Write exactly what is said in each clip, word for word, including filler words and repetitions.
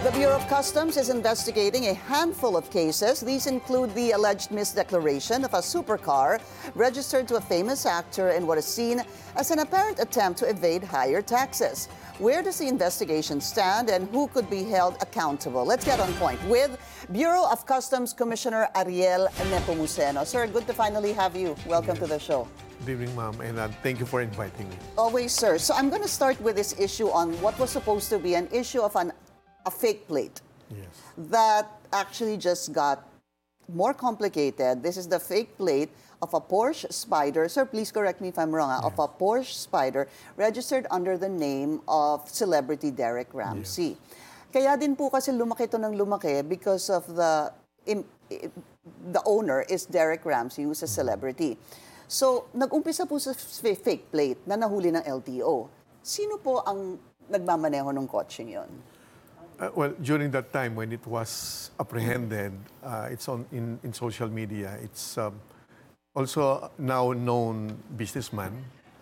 The Bureau of Customs is investigating a handful of cases. These include the alleged misdeclaration of a supercar registered to a famous actor in what is seen as an apparent attempt to evade higher taxes. Where does the investigation stand and who could be held accountable? Let's get on point with Bureau of Customs Commissioner Ariel Nepomuceno. Sir, good to finally have you. Welcome to the show. Good evening, ma'am, and uh, thank you for inviting me. Always, sir. So I'm going to start with this issue on what was supposed to be an issue of an a fake plate. Yes. That actually just got more complicated. This is the fake plate of a Porsche Spyder. Sir, please correct me if I'm wrong. Yes. Of a Porsche Spyder registered under the name of celebrity Derek Ramsey. Yes. Kaya din po kasi lumaki ito ng lumaki because of the im, the owner is Derek Ramsey, who's a celebrity. So, nag-umpisa po sa fake plate na nahuli ng L T O. Sino po ang nagmamaneho ng kotseng yon? Uh, well, during that time when it was apprehended, uh, it's on in, in social media. It's um, also now known businessman.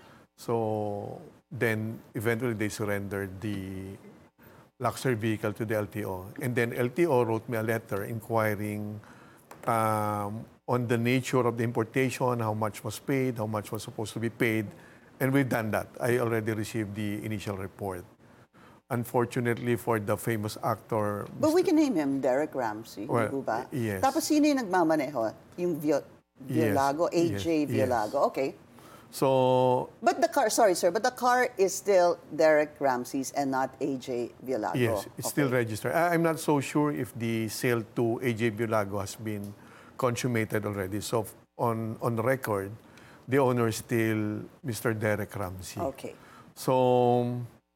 So then eventually they surrendered the luxury vehicle to the L T O. And then L T O wrote me a letter inquiring um, on the nature of the importation, how much was paid, how much was supposed to be paid. And we've done that. I already received the initial report. Unfortunately for the famous actor... But we can name him Derek Ramsey, well, di ba? Yes. Tapos sino yung nagmamaneho? Yung Violago, yes. A J yes. Violago. Yes. Okay. So... But the car, sorry sir, but the car is still Derek Ramsey's and not A J Violago. Yes, it's okay. Still registered. I, I'm not so sure if the sale to A J Violago has been consummated already. So on, on record, the owner is still Mister Derek Ramsey. Okay. So...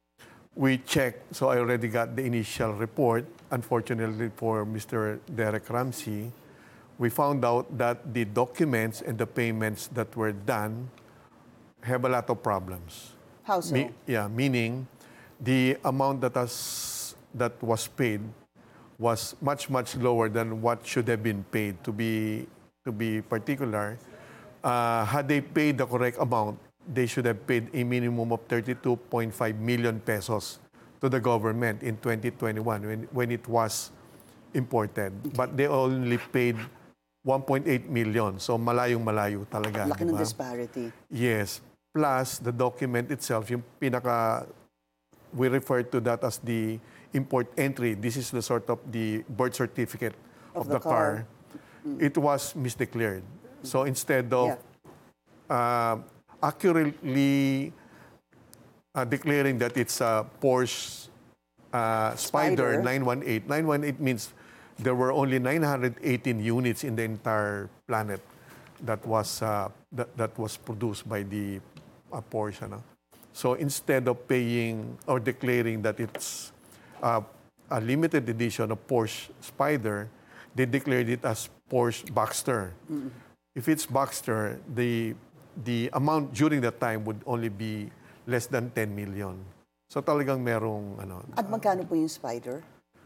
We checked, so I already got the initial report. Unfortunately for Mister Derek Ramsey, we found out that the documents and the payments that were done have a lot of problems. How so? Me, yeah, meaning the amount that, has, that was paid was much, much lower than what should have been paid. To be, to be particular, uh, had they paid the correct amount, they should have paid a minimum of thirty-two point five million pesos to the government in twenty twenty-one when, when it was imported. Okay. But they only paid one point eight million. So malayong malayo talaga. Laki ng disparity. Yes. Plus, the document itself, yung pinaka, we refer to that as the import entry. This is the sort of the birth certificate of, of the, the car. car. Mm. It was misdeclared. So instead of... Yeah. Uh, accurately uh, declaring that it's a Porsche uh, Spyder nine one eight. nine one eight means there were only nine hundred eighteen units in the entire planet that was uh, that, that was produced by the uh, Porsche. No? So instead of paying or declaring that it's uh, a limited edition of Porsche Spyder, they declared it as Porsche Boxster. Mm-hmm. If it's Boxster, the the amount during that time would only be less than ten million. So talagang merong ano. At magkano po yung Spyder?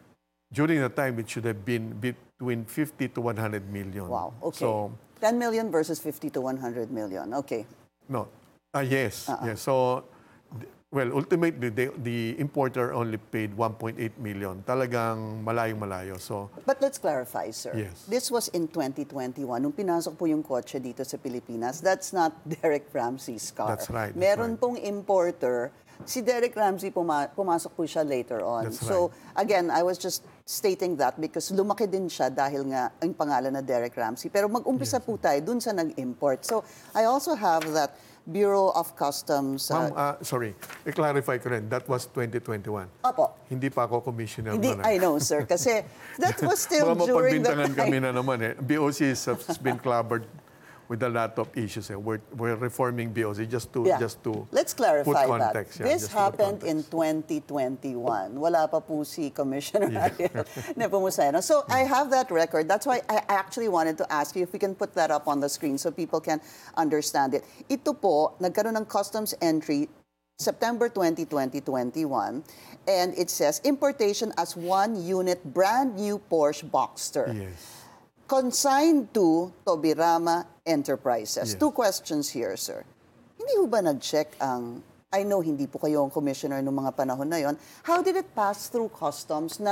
During that time, it should have been between fifty to one hundred million. Wow, okay. So, ten million versus fifty to one hundred million. Okay. No. Ah, yes. Uh-uh. Yes. So, well, ultimately, the, the importer only paid one point eight million. Talagang malayong-malayo. So, but let's clarify, sir. Yes. This was in twenty twenty-one. Nung pinasok po yung kotse dito sa Pilipinas, that's not Derek Ramsey's car. That's right. That's Meron right. pong importer. Si Derek Ramsey, puma pumasok po siya later on. That's so, right. again, I was just stating that because lumaki din siya dahil nga ang pangalan na Derek Ramsey. Pero mag-umpisa yes. po tayo dun sa nag-import. So, I also have that Bureau of Customs... Ma'am, uh, sorry, i-clarify ko rin, that was twenty twenty-one. Opo. Hindi pa ako commissioner. Hindi, man, I know, sir. Kasi that was still during the time. kami na naman eh. B O C has been clobbered with a lot of issues. Eh. We're, we're reforming B O C just to, yeah. just to Let's clarify put context. that. Yeah, this happened in twenty twenty-one. Wala pa po si Commissioner yeah. Ariel Nepomuceno. So I have that record. That's why I actually wanted to ask you if we can put that up on the screen so people can understand it. Ito po, nagkaroon ng customs entry September twentieth, twenty twenty-one, and it says importation as one unit brand new Porsche Boxster. Yes. Consigned to Tobirama Enterprises. Yes. Two questions here, sir. Hindi ho ba nag-check ang, I know hindi po kayo ang commissioner noong mga panahon na yon, how did it pass through customs na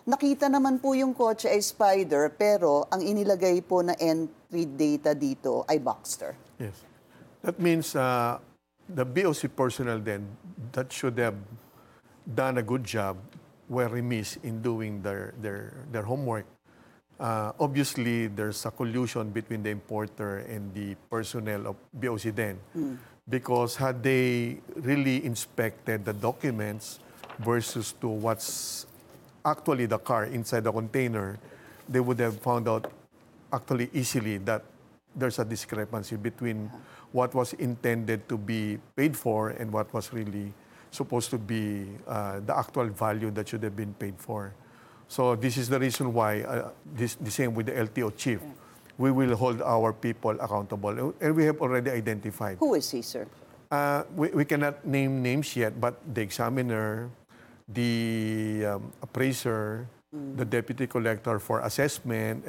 nakita naman po yung kotse ay Spider, pero ang inilagay po na entry data dito ay Boxster. Yes. That means uh, the B O C personnel then that should have done a good job were remiss in doing their, their, their homework. Uh, obviously, there's a collusion between the importer and the personnel of B O C then. Mm. Because had they really inspected the documents versus to what's actually the car inside the container, they would have found out actually easily that there's a discrepancy between what was intended to be paid for and what was really supposed to be uh, the actual value that should have been paid for. So this is the reason why, uh, this, the same with the L T O chief, we will hold our people accountable. And we have already identified. Who is he, sir? Uh, we, we cannot name names yet, but the examiner, the um, appraiser, mm. the deputy collector for assessment,